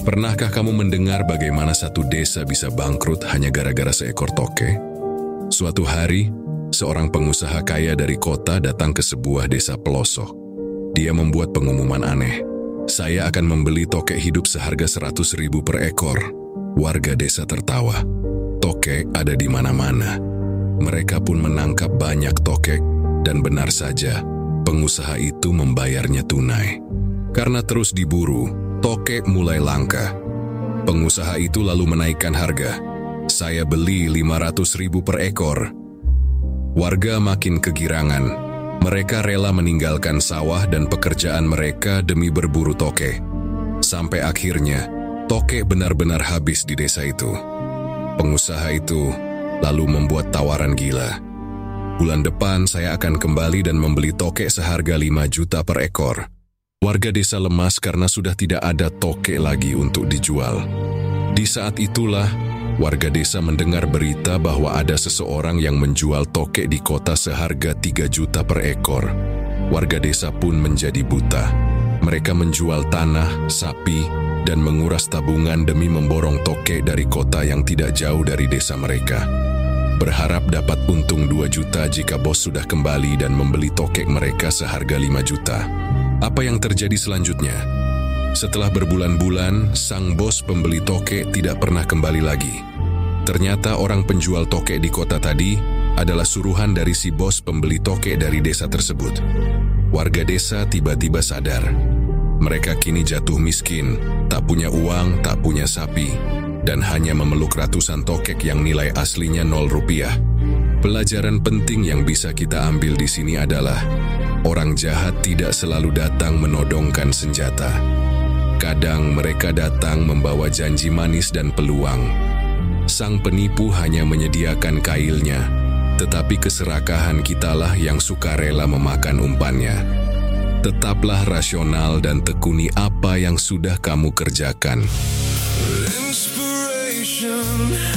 Pernahkah kamu mendengar bagaimana satu desa bisa bangkrut hanya gara-gara seekor toke? Suatu hari, seorang pengusaha kaya dari kota datang ke sebuah desa pelosok. Dia membuat pengumuman aneh. Saya akan membeli toke hidup seharga 100.000 per ekor. Warga desa tertawa. Toke ada di mana-mana. Mereka pun menangkap banyak toke, dan benar saja, pengusaha itu membayarnya tunai. Karena terus diburu, toke mulai langka. Pengusaha itu lalu menaikkan harga. Saya beli 500.000 per ekor. Warga makin kegirangan. Mereka rela meninggalkan sawah dan pekerjaan mereka demi berburu toke. Sampai akhirnya, toke benar-benar habis di desa itu. Pengusaha itu lalu membuat tawaran gila. Bulan depan saya akan kembali dan membeli toke seharga 5 juta per ekor. Warga desa lemas karena sudah tidak ada toke lagi untuk dijual. Di saat itulah, warga desa mendengar berita bahwa ada seseorang yang menjual toke di kota seharga 3 juta per ekor. Warga desa pun menjadi buta. Mereka menjual tanah, sapi, dan menguras tabungan demi memborong toke dari kota yang tidak jauh dari desa mereka. Berharap dapat untung 2 juta jika bos sudah kembali dan membeli toke mereka seharga 5 juta. Apa yang terjadi selanjutnya? Setelah berbulan-bulan, sang bos pembeli toke tidak pernah kembali lagi. Ternyata orang penjual toke di kota tadi adalah suruhan dari si bos pembeli toke dari desa tersebut. Warga desa tiba-tiba sadar. Mereka kini jatuh miskin, tak punya uang, tak punya sapi, dan hanya memeluk ratusan tokek yang nilai aslinya 0 rupiah. Pelajaran penting yang bisa kita ambil di sini adalah orang jahat tidak selalu datang menodongkan senjata. Kadang mereka datang membawa janji manis dan peluang. Sang penipu hanya menyediakan kailnya, tetapi keserakahan kitalah yang sukarela memakan umpannya. Tetaplah rasional dan tekuni apa yang sudah kamu kerjakan. Inspiration.